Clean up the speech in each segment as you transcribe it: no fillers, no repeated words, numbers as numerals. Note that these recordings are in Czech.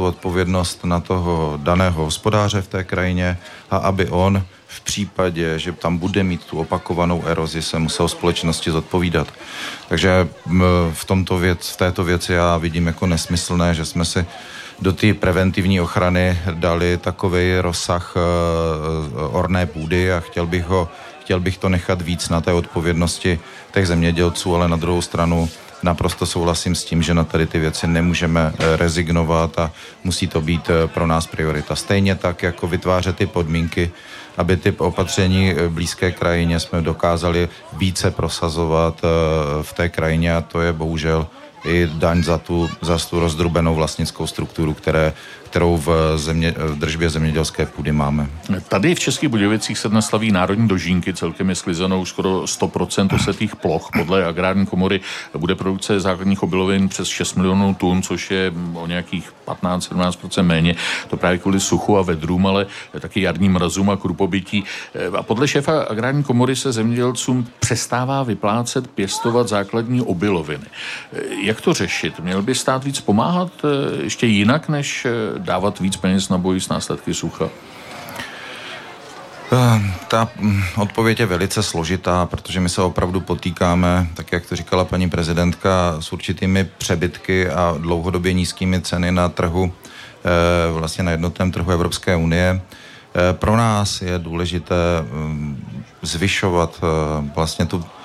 odpovědnost na toho daného hospodáře v té krajině a aby on v případě, že tam bude mít tu opakovanou erozi, se musel společnosti zodpovídat. Takže v této věci já vidím jako nesmyslné, že jsme si do té preventivní ochrany dali takovej rozsah orné půdy a chtěl bych to nechat víc na té odpovědnosti těch zemědělců, ale na druhou stranu naprosto souhlasím s tím, že na tady ty věci nemůžeme rezignovat a musí to být pro nás priorita. Stejně tak, jako vytvářet ty podmínky, aby ty opatření blízké krajině jsme dokázali více prosazovat v té krajině a to je bohužel i daň za tu rozdrubenou vlastnickou strukturu, kterou v držbě zemědělské půdy máme. Tady v Českých Budějovicích se dnes slaví národní dožínky, celkem je sklizenou skoro 100% osetých ploch. Podle Agrární komory bude produkce základních obilovin přes 6 milionů tun, což je o nějakých 15-17% méně. To právě kvůli suchu a vedrům, ale taky jarním mrazům a krupobytí. A podle šéfa Agrární komory se zemědělcům přestává vyplácet pěstovat základní obiloviny. Jak to řešit? Měl by stát víc pomáhat ještě jinak, než dávat víc peněz na boj s následky sucha? Ta odpověď je velice složitá, protože my se opravdu potýkáme, tak jak to říkala paní prezidentka, s určitými přebytky a dlouhodobě nízkými ceny na trhu, vlastně na jednotném trhu Evropské unie. Pro nás je důležité zvyšovat vlastně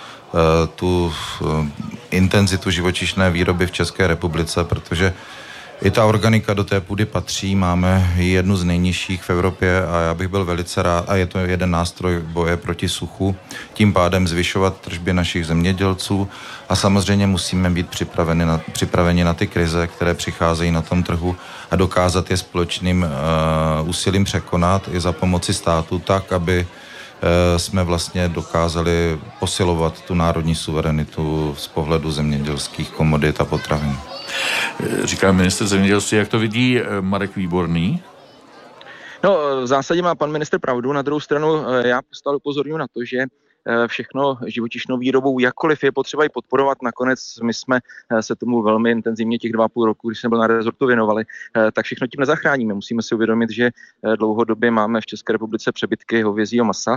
tu intenzitu živočišné výroby v České republice, protože i ta organika do té půdy patří, máme jednu z nejnižších v Evropě a já bych byl velice rád, a je to jeden nástroj boje proti suchu, tím pádem zvyšovat tržby našich zemědělců a samozřejmě musíme být připraveni na ty krize, které přicházejí na tom trhu a dokázat je společným úsilím překonat i za pomoci státu tak, aby jsme vlastně dokázali posilovat tu národní suverenitu z pohledu zemědělských komodit a potravin. Říká ministr zemědělství, jak to vidí Marek Výborný? No, v zásadě má pan ministr pravdu, na druhou stranu já stále upozorňuji na to, že všechno živočišnou výrobou, jakkoliv je potřeba ji podporovat. Nakonec my jsme se tomu velmi intenzivně těch 2,5 roku, když jsme byl na rezortu věnovali, tak všechno tím nezachráníme. Musíme si uvědomit, že dlouhodobě máme v České republice přebytky hovězího masa,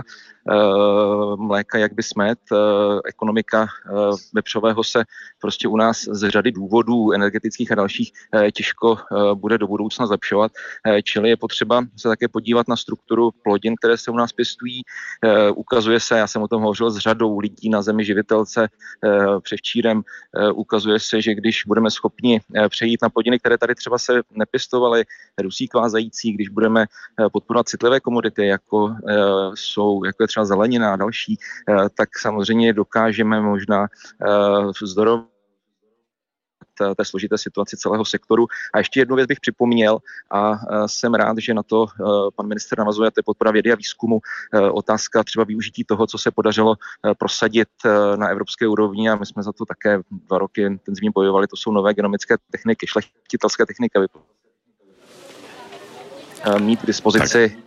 mléka jak by smet, ekonomika vepřového se prostě u nás z řady důvodů energetických a dalších těžko bude do budoucna zlepšovat. Čili je potřeba se také podívat na strukturu plodin, které se u nás pěstují. Ukazuje se, já jsem o tom hovořil s řadou lidí na Zemi živitelce předevčírem, ukazuje se, že když budeme schopni přejít na plodiny, které tady třeba se nepěstovaly, dusík vázající, když budeme podporovat citlivé komodity, jako je třeba zelenina a další, tak samozřejmě dokážeme možná vzdorovat té složité situaci celého sektoru. A ještě jednu věc bych připomněl a jsem rád, že na to pan ministr navazuje, to je podpora vědy a výzkumu. Otázka třeba využití toho, co se podařilo prosadit na evropské úrovni a my jsme za to také 2 roky intenzivně bojovali, to jsou nové genomické techniky, šlechtitelské techniky. Mít k dispozici,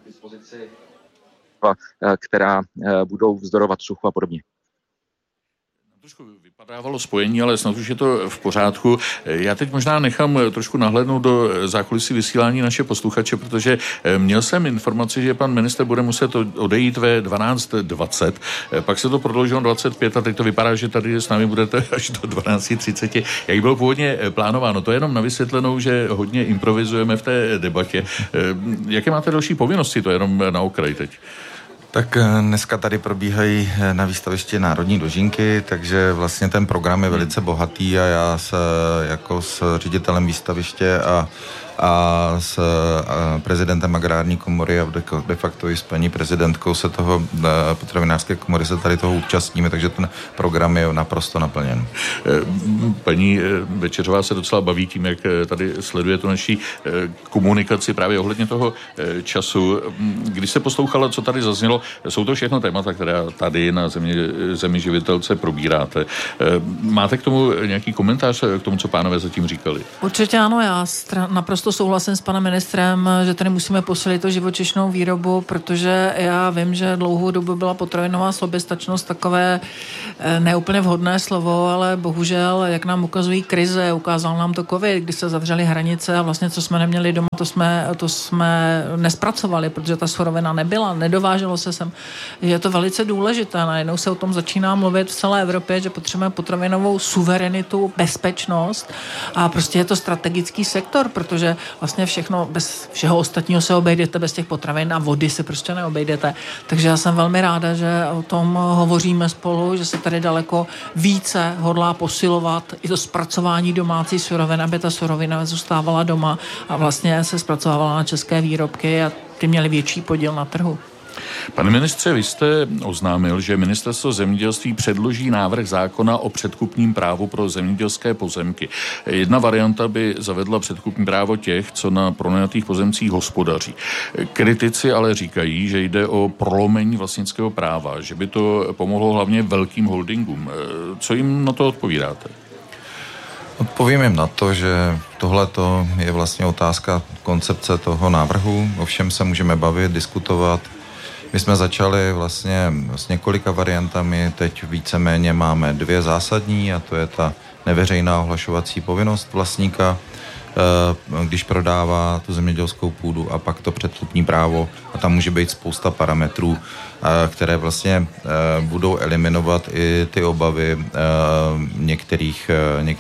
která budou vzdorovat suchu a podobně. Vypadávalo spojení, ale snad už je to v pořádku. Já teď možná nechám trošku nahlédnout do zákulisí vysílání naše posluchače, protože měl jsem informaci, že pan minister bude muset odejít ve 12:20, pak se to prodloužilo 25 a teď to vypadá, že tady s námi budete až do 12:30, jak bylo původně plánováno. To je jenom na vysvětlenou, že hodně improvizujeme v té debatě. Jaké máte další povinnosti, to je jenom na okraj teď? Tak dneska tady probíhají na výstavišti národní dožínky, takže vlastně ten program je velice bohatý a já se jako s ředitelem výstaviště a s prezidentem Agrární komory a de facto i s paní prezidentkou se toho potravinářské komory se tady toho účastníme, takže ten program je naprosto naplněn. Paní Večeřová se docela baví tím, jak tady sleduje tu naší komunikaci právě ohledně toho času. Když se poslouchala, co tady zaznělo, jsou to všechno témata, které tady na Zemi živitelce probíráte. Máte k tomu nějaký komentář, k tomu, co pánové zatím říkali? Určitě ano, já naprosto naprosto souhlasím s panem ministrem, že tady musíme posilit to živočišnou výrobu, protože já vím, že dlouhou dobu byla potravinová soběstačnost takové neúplně vhodné slovo, ale bohužel, jak nám ukazují krize, ukázal nám to covid, kdy se zavřely hranice a vlastně, co jsme neměli doma, to jsme nespracovali, protože ta surovina nebyla, nedováželo se sem. Je to velice důležité. Najednou se o tom začíná mluvit v celé Evropě, že potřebujeme potravinovou suverenitu, bezpečnost a prostě je to strategický sektor, protože vlastně všechno, bez všeho ostatního se obejdete, bez těch potravin a vody se prostě neobejdete. Takže já jsem velmi ráda, že o tom hovoříme spolu, že se tady daleko více hodlá posilovat i to zpracování domácí surovin, aby ta surovina zůstávala doma a vlastně se zpracovávala na české výrobky a ty měly větší podíl na trhu. Pane ministře, vy jste oznámil, že Ministerstvo zemědělství předloží návrh zákona o předkupním právu pro zemědělské pozemky. Jedna varianta by zavedla předkupní právo těch, co na pronajatých pozemcích hospodaří. Kritici ale říkají, že jde o prolomení vlastnického práva, že by to pomohlo hlavně velkým holdingům. Co jim na to odpovídáte? Odpovím jim na to, že tohleto je vlastně otázka koncepce toho návrhu, o všem se můžeme bavit, diskutovat. My jsme začali vlastně s několika variantami, teď víceméně máme 2 zásadní a to je ta neveřejná ohlašovací povinnost vlastníka, když prodává tu zemědělskou půdu a pak to předkupní právo a tam může být spousta parametrů, které vlastně budou eliminovat i ty obavy některých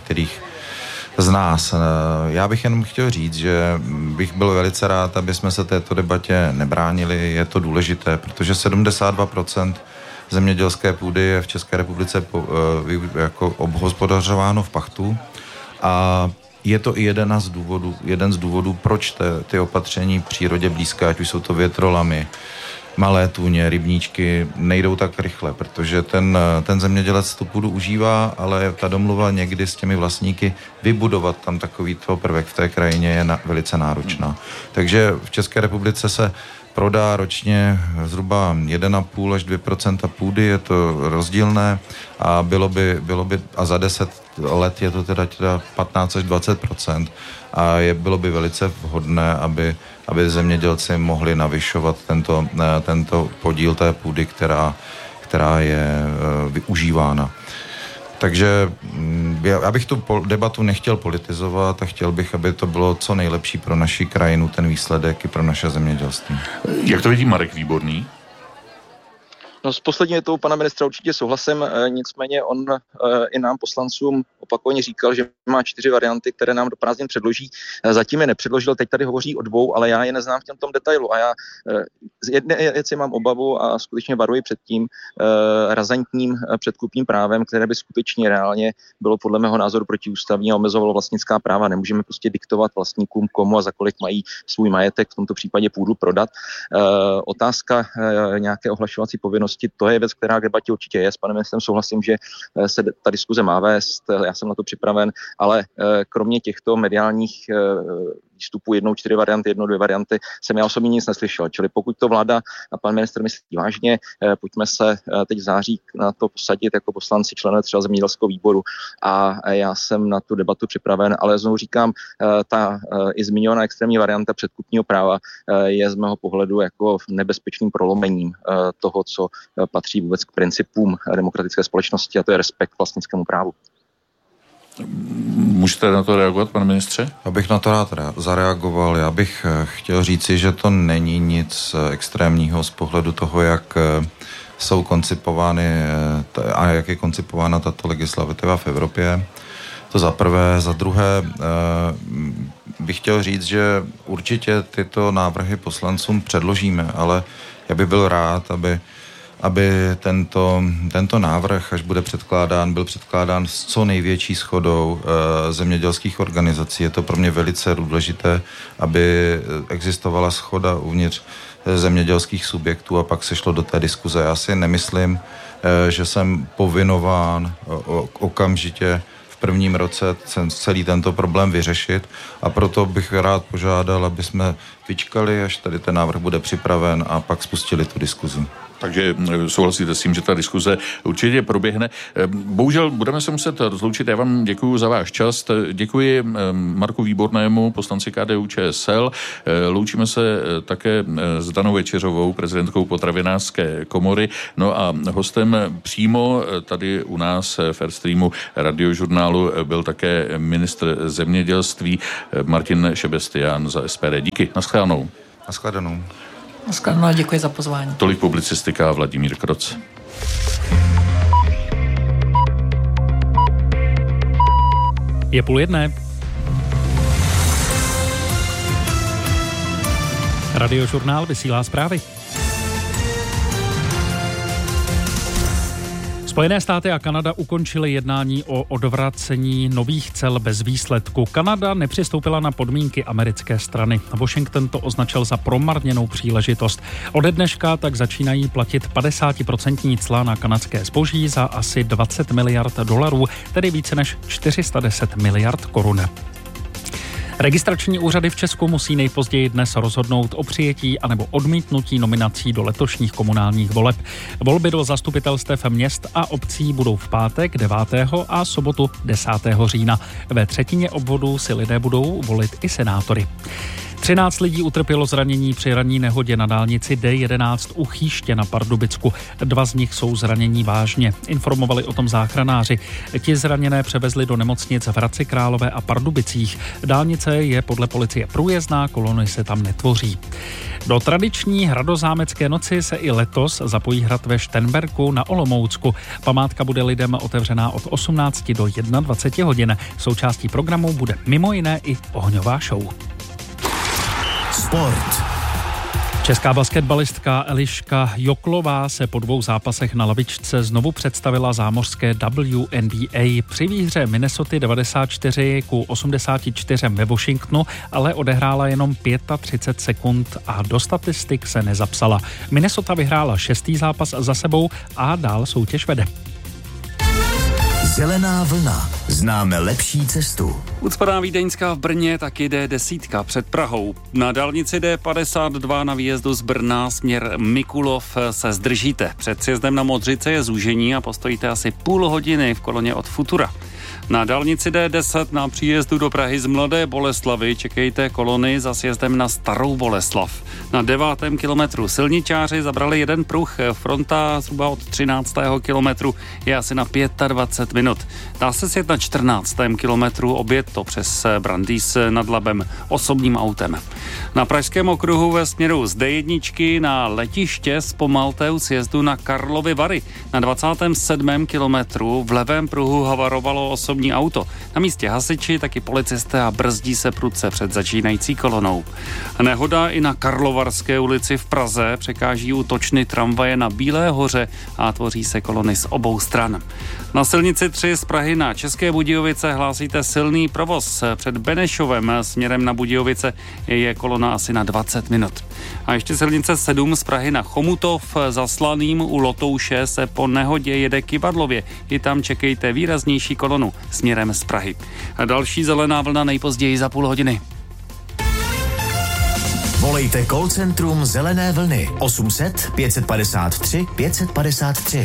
z nás. Já bych jenom chtěl říct, že bych byl velice rád, aby jsme se této debatě nebránili. Je to důležité, protože 72% zemědělské půdy je v České republice jako obhospodařováno v pachtu a je to i jeden z důvodů, proč ty opatření přírodě blízké, ať už jsou to větrolamy, malé tůně, rybníčky, nejdou tak rychle, protože ten zemědělec tu půdu užívá, ale ta domluva někdy s těmi vlastníky vybudovat tam takovýto prvek v té krajině je velice náročná. Takže v České republice se prodá ročně zhruba 1,5 až 2% půdy, je to rozdílné a bylo by a za 10 let je to teda 15 až 20% a bylo by velice vhodné, aby zemědělci mohli navyšovat tento podíl té půdy, která je využívána. Takže já bych tu debatu nechtěl politizovat a chtěl bych, aby to bylo co nejlepší pro naši krajinu, ten výsledek i pro naše zemědělství. Jak to vidí Marek Výborný? No s poslední větou pana ministra určitě souhlasím, nicméně on i nám poslancům opakovaně říkal, že má 4 varianty, které nám do prázdnin předloží. Zatím je nepředložil, teď tady hovoří o 2, ale já je neznám v tom detailu a já z jedné věci mám obavu a skutečně varuji před tím razantním předkupním právem, které by skutečně reálně bylo podle mého názoru protiústavní a omezovalo vlastnická práva. Nemůžeme prostě diktovat vlastníkům, komu a za kolik mají svůj majetek, v tomto případě půdu prodat. Otázka nějaké ohlašovací povinnosti, to je věc, která k debatě určitě je. S panem ministrem souhlasím, že se ta diskuze má vést, já jsem na to připraven, ale kromě těchto mediálních výstupů 4 varianty, 2 varianty, jsem já osobně nic neslyšel. Čili pokud to vláda a pan ministr myslí vážně, pojďme se teď v září na to posadit jako poslanci, členové třeba zemědělského výboru a já jsem na tu debatu připraven, ale znovu říkám, ta i zmiňovaná extrémní varianta předkupního práva je z mého pohledu jako nebezpečným prolomením toho, co patří vůbec k principům demokratické společnosti a to je respekt vlastnickému právu. Můžete na to reagovat, pane ministře? Já bych na to rád zareagoval. Já bych chtěl říci, že to není nic extrémního z pohledu toho, jak jsou koncipovány a jak je koncipována tato legislativa v Evropě. To za prvé. Za druhé bych chtěl říct, že určitě tyto návrhy poslancům předložíme, ale já bych byl rád, aby tento návrh, až bude předkládán, byl předkládán s co největší shodou zemědělských organizací. Je to pro mě velice důležité, aby existovala shoda uvnitř zemědělských subjektů a pak se šlo do té diskuze. Já si nemyslím, že jsem povinován okamžitě v prvním roce celý tento problém vyřešit a proto bych rád požádal, aby jsme vyčkali, až tady ten návrh bude připraven a pak spustili tu diskuzi. Takže souhlasíte s tím, že ta diskuze určitě proběhne. Bohužel budeme se muset rozloučit. Já vám děkuji za váš čas. Děkuji Marku Výbornému, poslanci KDU-ČSL. Loučíme se také s Danou Večeřovou, prezidentkou Potravinářské komory. No a hostem přímo tady u nás v Airstreamu Radiožurnálu byl také ministr zemědělství Martin Šebestián za SPD. Díky. Naschledanou. Naschledanou. Naschledanou a děkuji za pozvání. Tolik publicistika, Vladimír Kroc. Je 12:30. Radiožurnál vysílá zprávy. Spojené státy a Kanada ukončily jednání o odvracení nových cel bez výsledku. Kanada nepřistoupila na podmínky americké strany. Washington to označil za promarněnou příležitost. Ode dneška tak začínají platit 50% cla na kanadské zboží za asi 20 miliard dolarů, tedy více než 410 miliard korun. Registrační úřady v Česku musí nejpozději dnes rozhodnout o přijetí anebo odmítnutí nominací do letošních komunálních voleb. Volby do zastupitelstev měst a obcí budou v pátek 9. a sobotu 10. října. Ve třetině obvodů si lidé budou volit i senátory. 13 lidí utrpělo zranění při ranní nehodě na dálnici D11 u Chýště na Pardubicku. 2 z nich jsou zranění vážně. Informovali o tom záchranáři. Ti zraněné převezli do nemocnic v Hradci Králové a Pardubicích. Dálnice je podle policie průjezdná, kolony se tam netvoří. Do tradiční hradozámecké noci se i letos zapojí hrad ve Šternberku na Olomoucku. Památka bude lidem otevřená od 18 do 21 hodin. Součástí programu bude mimo jiné i ohňová show. Sport. Česká basketbalistka Eliška Joklová se po 2 zápasech na lavičce znovu představila zámořské WNBA. Při výhře Minnesoty 94-84 ve Washingtonu ale odehrála jenom 35 sekund a do statistik se nezapsala. Minnesota vyhrála 6. zápas za sebou a dál soutěž vede. Zelená vlna. Známe lepší cestu. Ucpaná Vídeňská v Brně tak jde 10 před Prahou. Na dálnici D52 na výjezdu z Brna směr Mikulov se zdržíte. Před sjezdem na Modřice je zúžení a postojíte asi půl hodiny v koloně od Futura. Na dálnici D10 na příjezdu do Prahy z Mladé Boleslavy čekejte kolony za sjezdem na Starou Boleslav. Na 9. kilometru silničáři zabrali jeden pruh, fronta zhruba od 13. kilometru je asi na 25 minut. Dá se sjet na 14. kilometru, objet to přes Brandýs nad Labem osobním autem. Na Pražském okruhu ve směru z D1 na letiště zpomalte u sjezdu na Karlovy Vary. Na 27. kilometru v levém pruhu havarovalo osobní auto. Na místě hasiči, taky policisté a brzdí se prudce před začínající kolonou. Nehoda i na Karlovarské ulici v Praze, překáží u točny tramvaje na Bílé hoře a tvoří se kolony z obou stran. Na silnici 3 z Prahy na České Budějovice hlásíte silný provoz. Před Benešovem směrem na Budějovice je kolona asi na 20 minut. A ještě silnice 7 z Prahy na Chomutov za Slaným u Lotouše se po nehodě jede Kyvadlově. I tam čekejte výraznější kolonu směrem z Prahy. A další zelená vlna nejpozději za půl hodiny. Volejte call centrum Zelené vlny 800 553 553.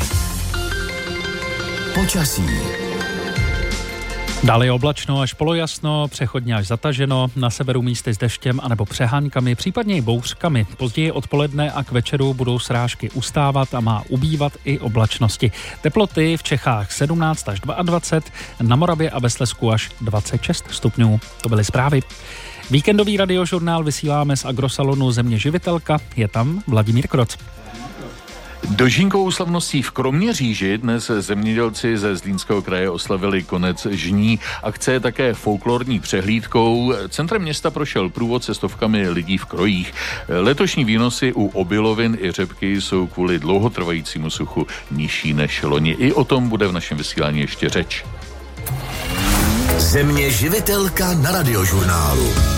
Počasí. Dále je oblačno až polojasno, přechodně až zataženo, na severu místy s deštěm anebo přeháňkami, případně i bouřkami. Později odpoledne a k večeru budou srážky ustávat a má ubývat i oblačnosti. Teploty v Čechách 17 až 22, na Moravě a ve Slezsku až 26 stupňů. To byly zprávy. Víkendový radiožurnál vysíláme z agrosalonu Země živitelka, je tam Vladimír Kroc. Dožínkovou slavností v Kroměříži dnes zemědělci ze Zlínského kraje oslavili konec žní. Akce je také folklorní přehlídkou. Centrem města prošel průvod se stovkami lidí v krojích. Letošní výnosy u obilovin i řepky jsou kvůli dlouhotrvajícímu suchu nižší než loni. I o tom bude v našem vysílání ještě řeč. Země živitelka na radiožurnálu.